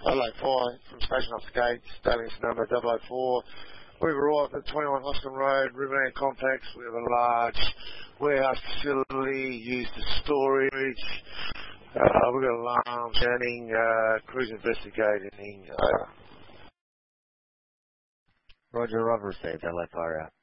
Adelaide Fire from Station Off the Gate, Stallions number 004. We've arrived at 21 Hoskin Road, Riverland Complex. We have a large warehouse facility used for storage. We've got alarms sounding, crews investigating. Roger, I've received. Adelaide Fire out.